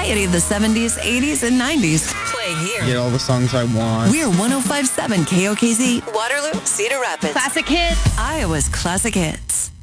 variety of the 70s, 80s, and 90s. Playing here. Get all the songs I want. We're 105.7 KOKZ, Waterloo, Cedar Rapids. Classic hits. Iowa's classic hits.